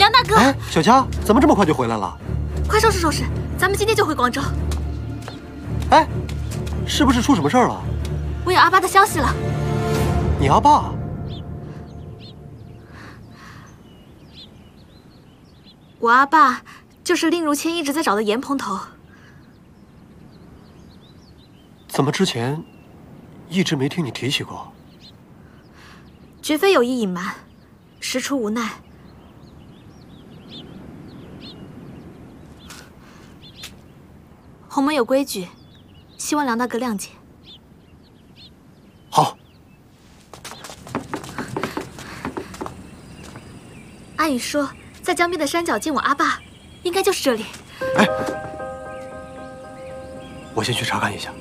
梁大哥， 哎，小佳，怎么这么快就回来了？ 快收拾收拾，咱们今天就回广州。 哎，是不是出什么事儿了？ 我有阿爸的消息了。 你阿爸？ 我阿爸就是令如谦一直在找的严蓬头。 怎么之前一直没听你提起过？ 绝非有意隐瞒，实出无奈。洪门有规矩，希望梁大哥谅解。 好。 阿宇说，在江边的山脚见我阿爸，应该就是这里。 哎，我先去查看一下。